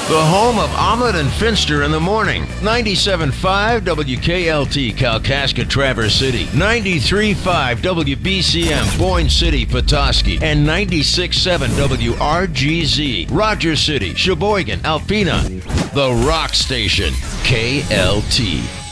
The home of Omelet and Finster in the morning. 97.5 WKLT, Kalkaska, Traverse City. 93.5 WBCM, Boyne City, Petoskey. And 96.7 WRGZ, Rogers City, Sheboygan, Alpena. The Rock Station, KLT.